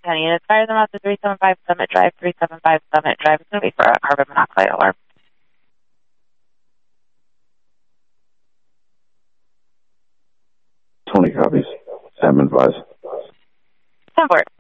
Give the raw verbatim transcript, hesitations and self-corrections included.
ten units. Fire them out to three seven five Summit Drive, three seven five Summit Drive. It's going to be for a carbon monoxide alarm. twenty copies. Sam advised. ten for it.